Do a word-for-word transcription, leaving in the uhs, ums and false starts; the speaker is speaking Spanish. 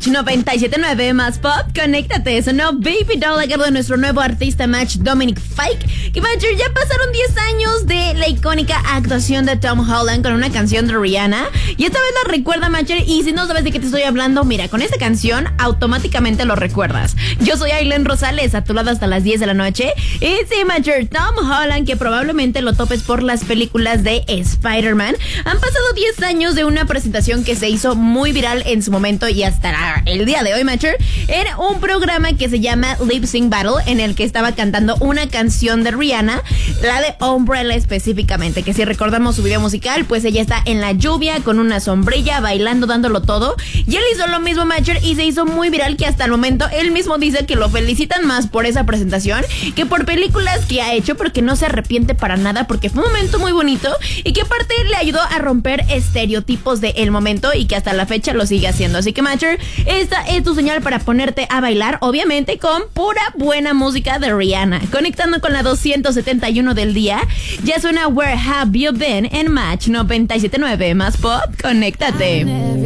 Match noventa y siete punto nueve más pop, conéctate. Sonó Baby Doll a cargo de nuestro nuevo artista Match, Dominic Fike. Que Matcher, ya pasaron diez años de la icónica actuación de Tom Holland con una canción de Rihanna. Y esta vez la recuerda Matcher. Y si no sabes de qué te estoy hablando, mira, con esta canción automáticamente lo recuerdas. Yo soy Aileen Rosales, a tu lado hasta las diez de la noche. Y sí, Matcher, Tom Holland, que probablemente lo topes por las películas de Spider-Man. Han pasado diez años de una presentación que se hizo muy viral en su momento y hasta el día de hoy, Matcher. Era un programa que se llama Lip Sync Battle, en el que estaba cantando una canción de Rihanna, la de Umbrella específicamente, que si recordamos su video musical, pues ella está en la lluvia con una sombrilla, bailando, dándolo todo. Y él hizo lo mismo, Matcher, y se hizo muy viral, que hasta el momento él mismo dice que lo felicitan más por esa presentación que por películas que ha hecho, porque no se arrepiente para nada, porque fue un momento muy bonito y que aparte le ayudó a romper estereotipos del momento y que hasta la fecha lo sigue haciendo. Así que, Matcher, esta es tu señal para ponerte a bailar, obviamente con pura buena música de Rihanna. Conectando con la doscientos setenta y uno del día, ya suena Where Have You Been en Match noventa y siete punto nueve más pop, conéctate.